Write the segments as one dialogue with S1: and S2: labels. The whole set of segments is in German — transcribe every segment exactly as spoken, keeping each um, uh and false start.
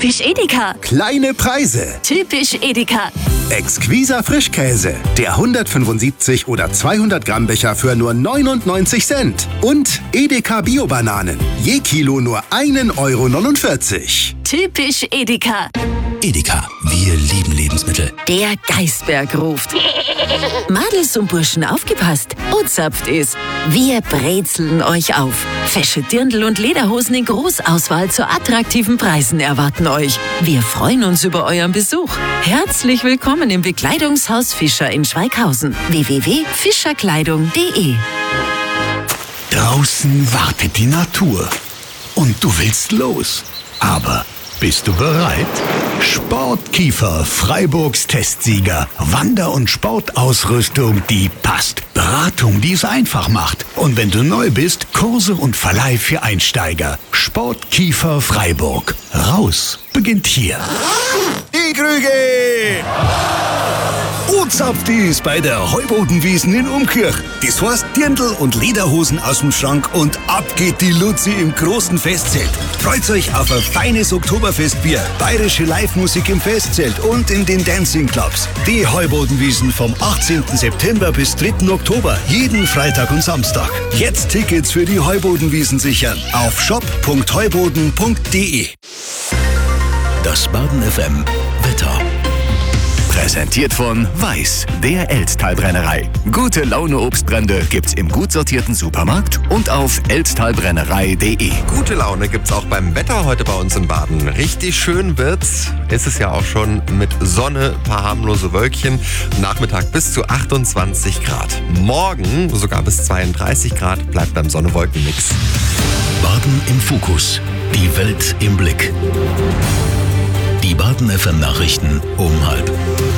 S1: Typisch Edeka.
S2: Kleine Preise.
S1: Typisch Edeka.
S2: Exquiser Frischkäse. Der hundertfünfundsiebzig oder zweihundert Gramm Becher für nur neunundneunzig Cent. Und Edeka Bio-Bananen. Je Kilo nur ein Euro neunundvierzig.
S1: Typisch Edeka.
S3: Edeka, wir lieben Lebensmittel.
S1: Der Geisberg ruft. Madels und Burschen, aufgepasst. Ozapft ist. Wir brezeln euch auf. Fesche Dirndl und Lederhosen in Großauswahl zu attraktiven Preisen erwarten euch. Wir freuen uns über euren Besuch. Herzlich willkommen im Bekleidungshaus Fischer in Schweighausen. w w w punkt fischerkleidung punkt de.
S3: Draußen wartet die Natur. Und du willst los. Aber bist du bereit? Sportkiefer, Freiburgs Testsieger. Wander- und Sportausrüstung, die passt. Beratung, die es einfach macht. Und wenn du neu bist, Kurse und Verleih für Einsteiger. Sportkiefer Freiburg. Raus beginnt hier.
S4: Die Krüge! Ozapft ist bei der Heubodenwiesen in Umkirch. Das heißt Dirndl und Lederhosen aus dem Schrank und ab geht die Luzi im großen Festzelt. Freut euch auf ein feines Oktoberfestbier, bayerische Live-Musik im Festzelt und in den Dancing Clubs. Die Heubodenwiesen vom achtzehnten September bis dritten Oktober, jeden Freitag und Samstag. Jetzt Tickets für die Heubodenwiesen sichern auf shop punkt heuboden punkt de.
S3: Das Baden F M Wetter. Präsentiert von Weiß, der Elztal-Brennerei. Gute Laune Obstbrände gibt's im gut sortierten Supermarkt und auf elztalbrennerei punkt de.
S5: Gute Laune gibt's auch beim Wetter heute bei uns in Baden. Richtig schön wird's. Ist es ja auch schon mit Sonne, paar harmlose Wölkchen. Nachmittag bis zu achtundzwanzig Grad. Morgen sogar bis zweiunddreißig Grad, bleibt beim Sonne-Wolken nix.
S3: Baden im Fokus. Die Welt im Blick. Die Baden F M Nachrichten um halb.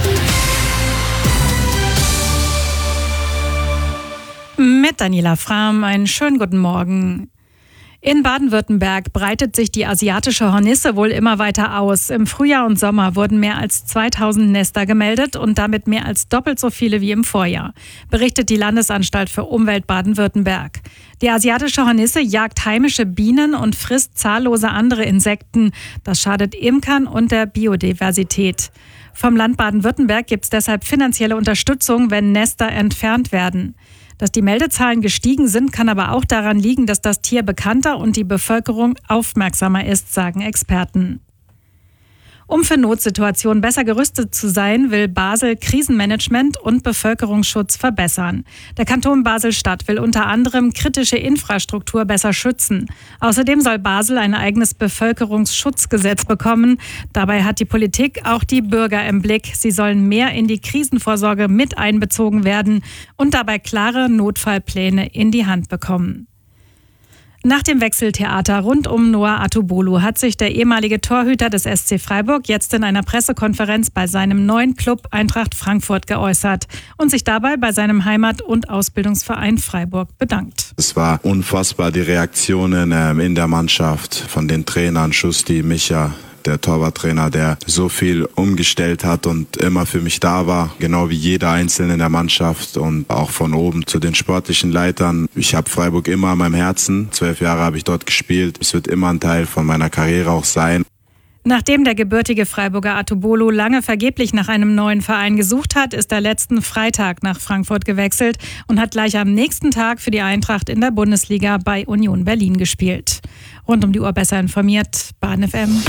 S6: Mit Daniela Frahm, einen schönen guten Morgen. In Baden-Württemberg breitet sich die asiatische Hornisse wohl immer weiter aus. Im Frühjahr und Sommer wurden mehr als zweitausend Nester gemeldet und damit mehr als doppelt so viele wie im Vorjahr, berichtet die Landesanstalt für Umwelt Baden-Württemberg. Die asiatische Hornisse jagt heimische Bienen und frisst zahllose andere Insekten. Das schadet Imkern und der Biodiversität. Vom Land Baden-Württemberg gibt es deshalb finanzielle Unterstützung, wenn Nester entfernt werden. Dass die Meldezahlen gestiegen sind, kann aber auch daran liegen, dass das Tier bekannter und die Bevölkerung aufmerksamer ist, sagen Experten. Um für Notsituationen besser gerüstet zu sein, will Basel Krisenmanagement und Bevölkerungsschutz verbessern. Der Kanton Basel-Stadt will unter anderem kritische Infrastruktur besser schützen. Außerdem soll Basel ein eigenes Bevölkerungsschutzgesetz bekommen. Dabei hat die Politik auch die Bürger im Blick. Sie sollen mehr in die Krisenvorsorge mit einbezogen werden und dabei klare Notfallpläne in die Hand bekommen. Nach dem Wechseltheater rund um Noah Atubolu hat sich der ehemalige Torhüter des S C Freiburg jetzt in einer Pressekonferenz bei seinem neuen Club Eintracht Frankfurt geäußert und sich dabei bei seinem Heimat- und Ausbildungsverein Freiburg bedankt.
S7: Es war unfassbar, die Reaktionen ähm, in der Mannschaft von den Trainern, Schusti, Micha, der Torwarttrainer, der so viel umgestellt hat und immer für mich da war, genau wie jeder Einzelne in der Mannschaft und auch von oben zu den sportlichen Leitern. Ich habe Freiburg immer an meinem Herzen. Zwölf Jahre habe ich dort gespielt. Es wird immer ein Teil von meiner Karriere auch sein.
S6: Nachdem der gebürtige Freiburger Atubolu lange vergeblich nach einem neuen Verein gesucht hat, ist er letzten Freitag nach Frankfurt gewechselt und hat gleich am nächsten Tag für die Eintracht in der Bundesliga bei Union Berlin gespielt. Rund um die Uhr besser informiert, Baden F M.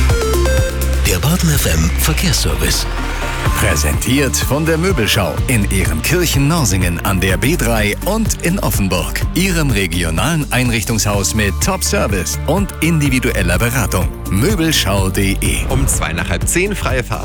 S3: Der Baden F M Verkehrsservice. Präsentiert von der Möbelschau in Ehrenkirchen-Norsingen an der B drei und in Offenburg. Ihrem regionalen Einrichtungshaus mit Top-Service und individueller Beratung. Möbelschau punkt de.
S5: Um zwei nach halb zehn, freie Fahrt.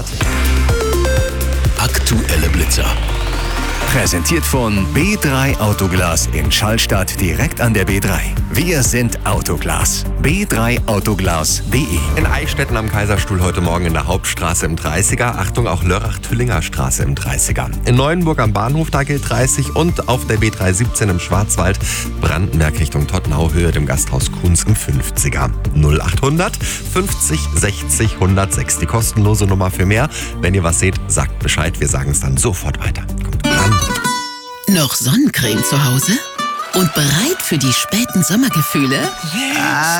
S3: Aktuelle Blitzer. Präsentiert von B drei Autoglas in Schallstadt direkt an der B drei. Wir sind Autoglas. B drei autoglas punkt de.
S5: In Eichstätten am Kaiserstuhl heute Morgen in der Hauptstraße im dreißiger. Achtung, auch Lörrach-Tüllinger Straße im dreißiger. In Neuenburg am Bahnhof, da gilt dreißig. Und auf der B drei siebzehn im Schwarzwald, Brandenberg Richtung Tottenau, Höhe dem Gasthaus Kunz im fünfziger. null achthundert fünfzig sechzig hundertsechs. Die kostenlose Nummer für mehr. Wenn ihr was seht, sagt Bescheid. Wir sagen es dann sofort weiter. Kommt an.
S1: Noch Sonnencreme zu Hause? Und bereit für die späten Sommergefühle?
S8: Yes.